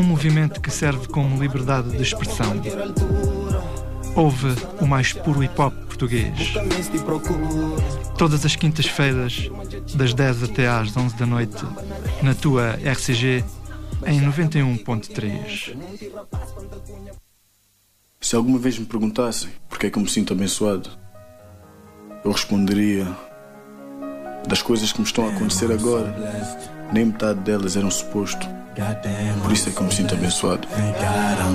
Um movimento que serve como liberdade de expressão. Ouve o mais puro hip-hop português. Todas as quintas-feiras, das 10 até às 11 da noite, na tua RCG, em 91.3. Se alguma vez me perguntassem porque é que eu me sinto abençoado, eu responderia: das coisas que me estão a acontecer agora, nem metade delas eram suposto. Por isso é que eu me sinto abençoado.